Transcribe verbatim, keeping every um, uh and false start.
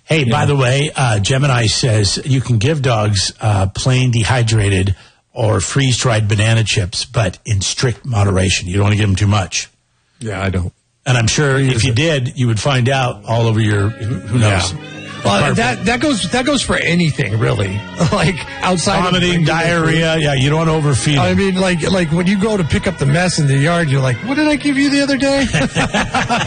Hey, Yeah. by the way, uh, Gemini says you can give dogs uh, plain dehydrated or freeze-dried banana chips, but in strict moderation. You don't want to give them too much. Yeah, I don't. And I'm sure if you did, you would find out all over your, who knows. Yeah. Well, that that goes that goes for anything, really. Like outside vomiting, of diarrhea. Yeah, you don't want to overfeed them. I mean, like like when you go to pick up the mess in the yard, you're like, what did I give you the other day?